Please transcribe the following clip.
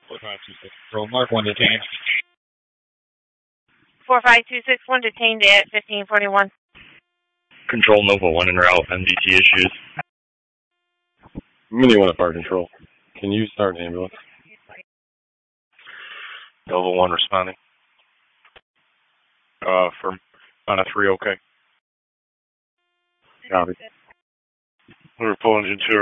Control Mark 1 detained. 45261 detained at 1541. Control Nova 1 en route, MDT issues. Mini 1 at Fire Control. Can you start an ambulance? Nova 1 responding. For on a 3, okay. Copy. We're pulling into